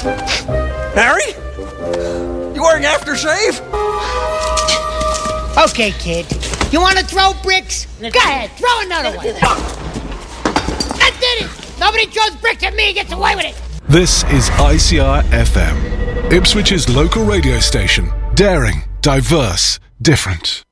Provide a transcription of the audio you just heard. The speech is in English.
Harry? You wearing aftershave? Okay, kid. You want to throw bricks? Go ahead, throw another one. That did it! Nobody throws bricks at me and gets away with it! This is ICR FM, Ipswich's local radio station. Daring, diverse, different.